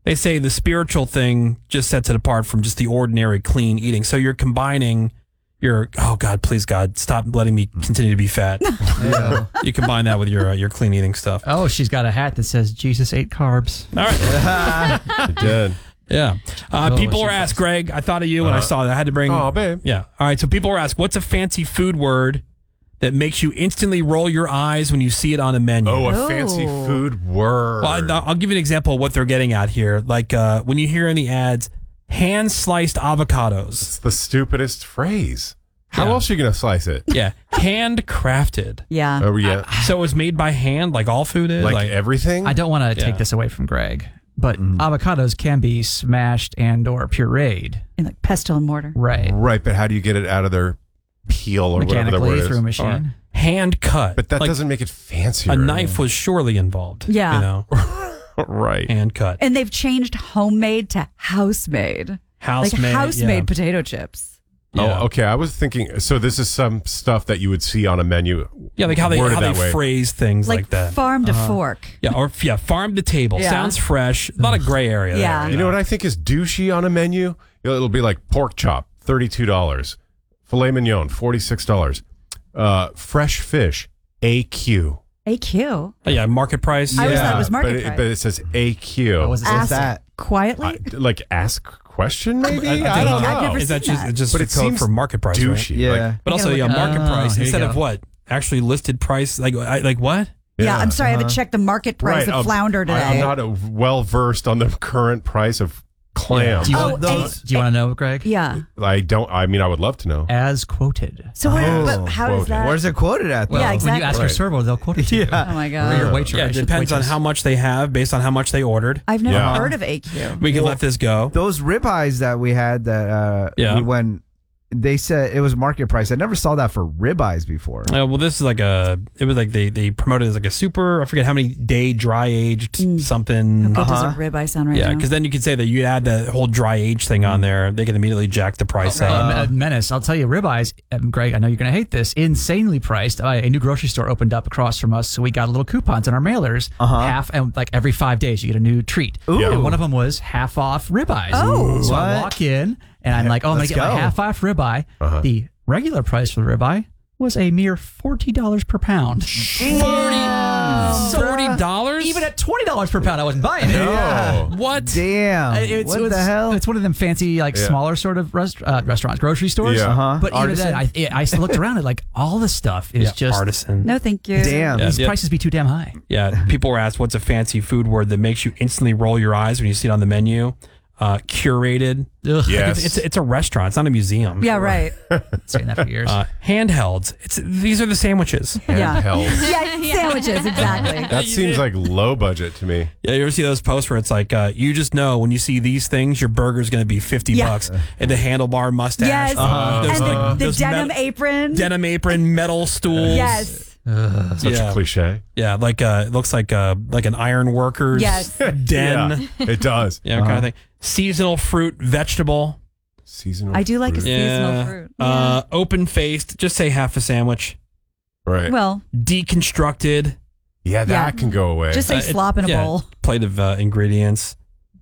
They say the spiritual thing just sets it apart from just the ordinary clean eating. So you're combining oh God, please God, stop letting me continue to be fat. You combine that with your clean eating stuff. Oh, she's got a hat that says Jesus ate carbs. All right. It did. Yeah. People were asked, Greg, I thought of you when I saw that. I had to bring. Oh, babe. Yeah. All right. So people were asked, what's a fancy food word that makes you instantly roll your eyes when you see it on a menu? Oh, a fancy food word. Well, I'll give you an example of what they're getting at here. Like when you hear in the ads, hand-sliced avocados. It's the stupidest phrase. How else are you going to slice it? Yeah. Handcrafted. Yeah. Oh, yeah. So it was made by hand, like all food is? Like everything? I don't want to take this away from Greg, but avocados can be smashed and or pureed. In like pestle and mortar. Right. Right, but how do you get it out of their peel or whatever the word Mechanically is? through a machine. Hand cut. But that Like, doesn't make it fancier. a knife was surely involved. Yeah. You know, Right. hand cut. And they've changed homemade to house-made. House-made. Like house-made yeah. potato chips. Yeah. Oh, okay. I was thinking, so this is some stuff that you would see on a menu. Yeah, like how they worded that way. phrase things like that. Farm to fork. Yeah, farm to table. Yeah. Sounds fresh. A lot of gray area. Yeah. There, You know what I think is douchey on a menu? It'll be like pork chop, $32. Filet mignon, $46. Fresh fish, AQ. AQ. Oh, yeah, market price. I always thought it was market but price. but it says AQ. What was it? Ask that? quietly. Like ask question maybe? I don't know. I've never Is that seen just that. just But a it code seems for market price? Right? douchey. Yeah. Like, But also, gotta yeah, look market price here you instead go. of what? Actually listed price? Like what? Yeah, I'm sorry. I haven't checked the market price right, of flounder today. I'm not well versed on the current price of clam. Do you, Oh, want, do you want to know, Greg? Yeah. I don't. I mean, I would love to know. As quoted. So but how does quoted. that? Where's it quoted at? Well, Yeah, when exactly. you ask your Right. server, they'll quote it to you. Oh my Or god. your waitress. Yeah, it depends on how much they have based on how much they ordered. I've never Yeah. heard of AQ. We can let this go. Those ribeyes that we had that Yeah. when they said it was market price. I never saw that for ribeyes before. Well, this is like it was like they promoted it as like a super, I forget how many day dry aged something. How good does a ribeye sound right Yeah, now? because then you could say that you add the whole dry age thing on there. They can immediately jack the price up. Menace, I'll tell you, ribeyes, Greg, I know you're going to hate this, insanely priced. A new grocery store opened up across from us, so we got little coupons on our mailers. Half, and like every 5 days, you get a new treat. Ooh. And one of them was half off ribeyes. Oh. So I What? walk in, and I'm like, oh, I'm going Let's to get my go. half off ribeye. The regular price for the ribeye was a mere $40 per pound. $40? Even at $20 per pound, I wasn't buying it. Oh. What? Damn. What the hell? It's one of them fancy, like smaller sort of restaurants, grocery stores. Yeah. Uh-huh. But even Artisan? then, I looked around at like all the stuff is Yeah, just artisan. No, thank you. Damn. Yeah. these prices be too damn high. Yeah, people were asked what's a fancy food word that makes you instantly roll your eyes when you see it on the menu. Curated. Ugh. Yes. It's a restaurant. It's not a museum. Yeah, right. Saying that for years. Handhelds. These are the sandwiches. Yeah. Handheld. Yeah, sandwiches, exactly. That seems like low budget to me. Yeah, you ever see those posts where it's like, you just know when you see these things, your burger's going to be $50 Yeah. and the handlebar mustache. Yes. Those, And like, the those denim apron. denim apron, metal stools. Yes. Such Yeah. a cliche. Yeah, like it looks like an iron worker's Yes. den. Yeah, it does. Yeah, kind of thing. Seasonal fruit, vegetable. Seasonal. I do like a fruit. seasonal fruit. Open faced. Just say half a sandwich. Right. Well, Deconstructed. yeah, that yeah. can go away. just say slop in a bowl. Plate of ingredients.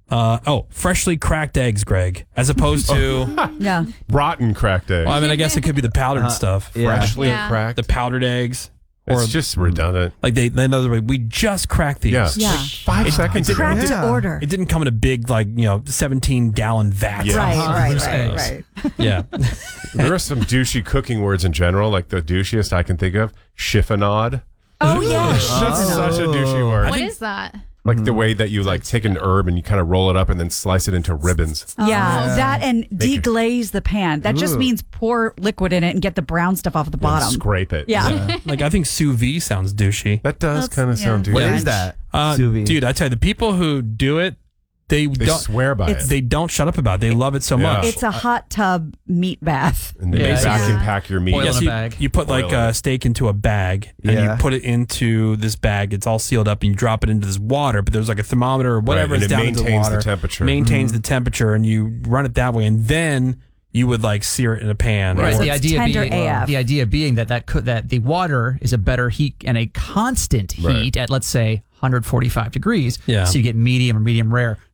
Freshly cracked eggs, Greg, as opposed to. Yeah. rotten cracked egg. Well, I mean, I guess it could be the powdered stuff. Yeah. Freshly Yeah. cracked. The powdered eggs. It's just redundant. Like they in other words, we just cracked these. Yeah. Yeah. 5 seconds ago. Cracked Yeah. order. It didn't come in a big 17-gallon vat. Yeah. Right. Yeah. There are some douchey cooking words in general, like the douchiest I can think of. Chiffonade. Oh, yeah. That's such a douchey word. What is that? Like the way that you take an herb and you kind of roll it up and then slice it into ribbons. Yeah, that and deglaze the pan. That just Ooh. means pour liquid in it and get the brown stuff off the And bottom. scrape it. Yeah. Like I think sous vide sounds douchey. That does That's- kind of yeah. sound douchey. What Yeah. is that? Sous vide. Dude, I tell you, the people who do it, they don't swear by it. They don't shut up about it. They love it so Yeah. much. It's a hot tub meat bath. And they Yeah, vacuum yeah. pack your meat. Oil in a you, bag. you put Oil in it. steak into a bag and Yeah. you put it into this bag. It's all sealed up and you drop it into this water, but there's like a thermometer or whatever Right, is and down it into the maintains the water. temperature. Maintains the temperature and you run it that way and then you would sear it in a pan. Right. or- The it's idea tender being AF. the idea being that the water is a better heat and a constant heat Right. at let's say 145 degrees. Yeah. So you get medium or medium rare.